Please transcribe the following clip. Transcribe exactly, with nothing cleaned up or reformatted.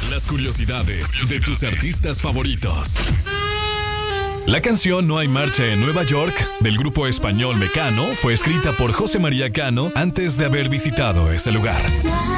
Las curiosidades de tus artistas favoritos. La canción No hay marcha en Nueva York, del grupo español Mecano, fue escrita por José María Cano antes de haber visitado ese lugar.